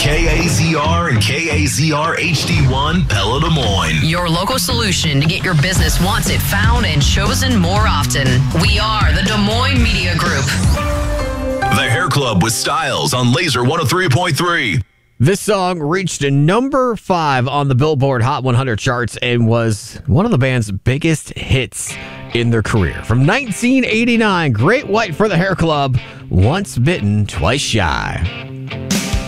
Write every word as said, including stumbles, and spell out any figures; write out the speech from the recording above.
K A Z R and K A Z R H D one, Pella Des Moines. Your local solution to get your business wanted, found, and chosen more often. We are the Des Moines Media Group. The Hair Club with Styles on Laser one oh three point three. This song reached a number five on the Billboard Hot one hundred charts and was one of the band's biggest hits in their career. From nineteen eighty-nine, Great White for the Hair Club, Once Bitten, Twice Shy.